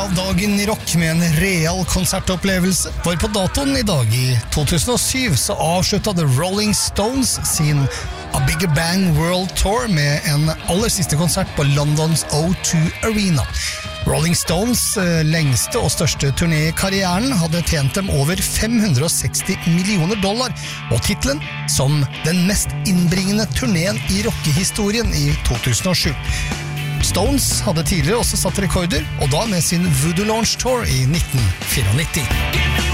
av dagen i rock med en real konsertopplevelse. For på datoen i dag i 2007 så avsluttet The Rolling Stones sin A Bigger Bang World Tour med en aller siste konsert på Londons O2 Arena. Rolling Stones lengste og største turné i karrieren hadde tjent dem over $560 millioner, og titlen som den mest innbringende turneen i rockehistorien i 2007. Stones hadde tidligere også satt rekorder, og da med sin Voodoo Launch Tour i 1994.